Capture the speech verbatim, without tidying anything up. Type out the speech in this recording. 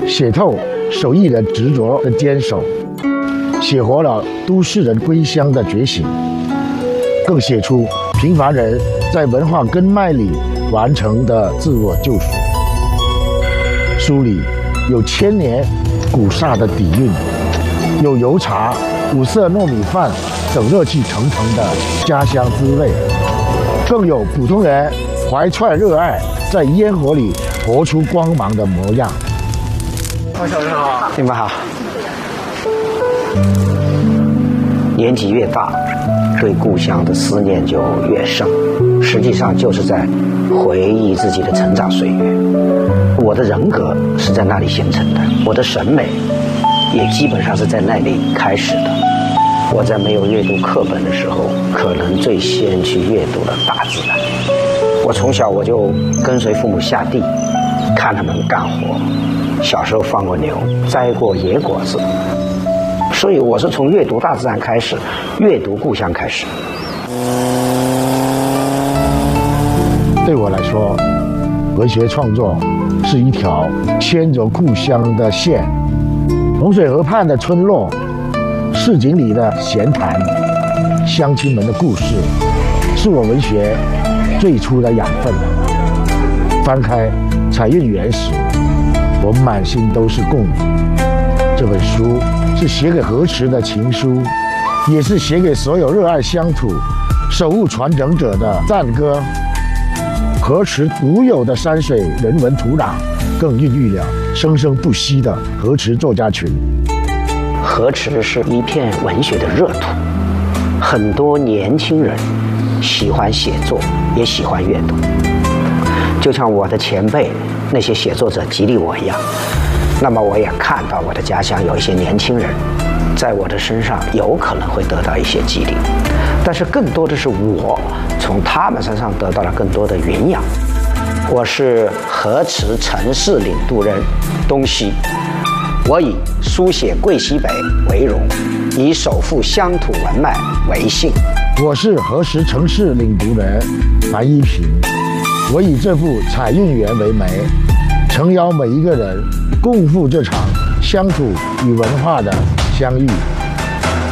写透手艺人执着的坚守，写活了都市人归乡的觉醒，更写出平凡人在文化根脉里完成的自我救赎。书里有千年古刹的底蕴，有油茶、五色糯米饭等热气腾腾的家乡滋味，更有普通人怀揣热爱，在烟火里活出光芒的模样。 王小生好， 你们好。年纪越大，对故乡的思念就越深，实际上就是在回忆自己的成长岁月。我的人格是在那里形成的，我的审美也基本上是在那里开始的。我在没有阅读课本的时候，可能最先去阅读了大自然。我从小我就跟随父母下地，看他们干活，小时候放过牛，摘过野果子，所以我是从阅读大自然开始，阅读故乡开始。 对我来说，文学创作是一条牵着故乡的线，洪水河畔的村落，市井里的闲谈，乡亲们的故事，是我文学最初的养分。翻开彩韵原始，我满心都是共鸣。这本书是写给河池的情书，也是写给所有热爱乡土、守护传承者的赞歌。河池独有的山水人文土壤，更孕育了生生不息的河池作家群。 河池是一片文学的热土，很多年轻人喜欢写作，也喜欢阅读。就像我的前辈那些写作者激励我一样，那么我也看到我的家乡有一些年轻人，在我的身上有可能会得到一些激励，但是更多的是我从他们身上得到了更多的营养。我是河池城市领读人东西，我以书写桂西北为荣，以守护乡土文脉为幸。 我是河池城市领读人樊一平，我以这部《彩韵园》为媒，诚邀每一个人共赴这场乡土与文化的相遇。